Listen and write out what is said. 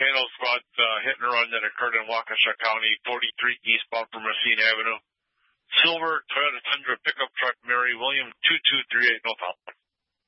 Volcano Squad hit and run that occurred in Waukesha County, 43 eastbound from Racine Avenue. Silver Toyota Tundra pickup truck, Mary William 2238, no foul.